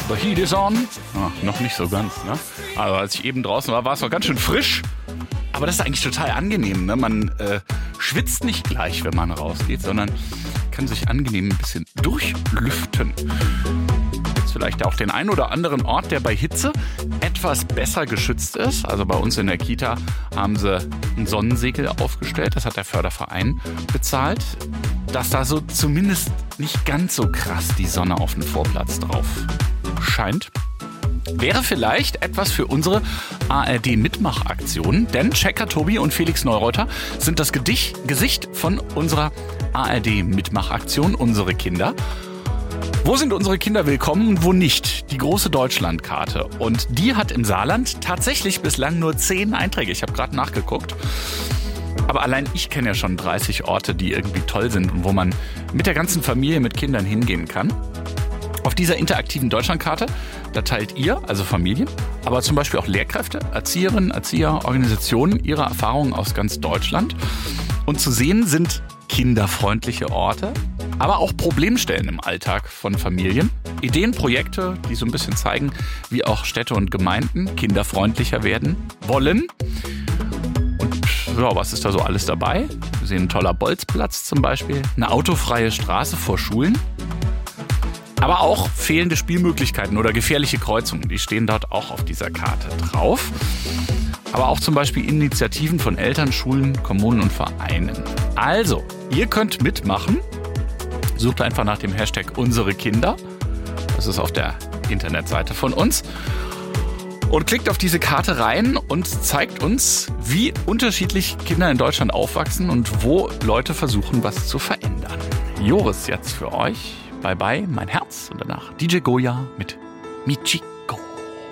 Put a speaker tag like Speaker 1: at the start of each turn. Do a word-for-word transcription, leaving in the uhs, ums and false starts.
Speaker 1: The heat is on. Ah, noch nicht so ganz, ne? Also als ich eben draußen war, war es noch ganz schön frisch. Aber das ist eigentlich total angenehm, ne? Man äh, schwitzt nicht gleich, wenn man rausgeht, sondern kann sich angenehm ein bisschen durchlüften. Jetzt vielleicht auch den einen oder anderen Ort, der bei Hitze etwas besser geschützt ist. Also bei uns in der Kita haben sie ein Sonnensegel aufgestellt. Das hat der Förderverein bezahlt. Dass da so zumindest nicht ganz so krass die Sonne auf den Vorplatz drauf scheint. Wäre vielleicht etwas für unsere A R D-Mitmachaktion, denn Checker Tobi und Felix Neureuter sind das Gedicht, Gesicht von unserer A R D-Mitmachaktion, unsere Kinder. Wo sind unsere Kinder willkommen und wo nicht? Die große Deutschlandkarte. Und die hat im Saarland tatsächlich bislang nur zehn Einträge. Ich habe gerade nachgeguckt. Aber allein ich kenne ja schon dreißig Orte, die irgendwie toll sind und wo man mit der ganzen Familie mit Kindern hingehen kann. Auf dieser interaktiven Deutschlandkarte, da teilt ihr, also Familien, aber zum Beispiel auch Lehrkräfte, Erzieherinnen, Erzieher, Organisationen ihre Erfahrungen aus ganz Deutschland. Und zu sehen sind kinderfreundliche Orte, aber auch Problemstellen im Alltag von Familien. Ideen, Projekte, die so ein bisschen zeigen, wie auch Städte und Gemeinden kinderfreundlicher werden wollen. Ja, was ist da so alles dabei? Wir sehen ein toller Bolzplatz zum Beispiel, eine autofreie Straße vor Schulen, aber auch fehlende Spielmöglichkeiten oder gefährliche Kreuzungen, die stehen dort auch auf dieser Karte drauf. Aber auch zum Beispiel Initiativen von Eltern, Schulen, Kommunen und Vereinen. Also, ihr könnt mitmachen. Sucht einfach nach dem Hashtag unsere Kinder. Das ist auf der Internetseite von uns. Und klickt auf diese Karte rein und zeigt uns, wie unterschiedlich Kinder in Deutschland aufwachsen und wo Leute versuchen, was zu verändern. Joris jetzt für euch. Bye bye, mein Herz. Und danach D J Goya mit Michi.